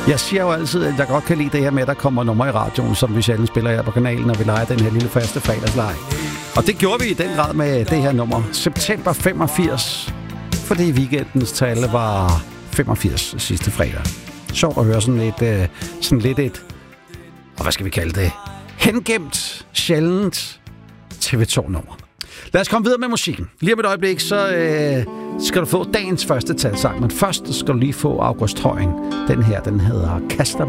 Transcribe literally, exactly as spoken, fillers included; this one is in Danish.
Jeg siger jo altid, at jeg godt kan lide det her med, at der kommer numre i radioen, som vi sjældent spiller her på kanalen, og vi leger den her lille faste fredagsleg. Og det gjorde vi i den grad med det her nummer. September femogfirs, fordi weekendens tal var femogfirs sidste fredag. Sjovt at høre sådan et, uh, sådan lidt et, og hvad skal vi kalde det, hengemt, sjældent T V to-nummer. Lad os komme videre med musikken. Lige om et øjeblik, så øh, skal du få dagens første talsang, men først skal du lige få August Højing. Den her, den hedder Kaster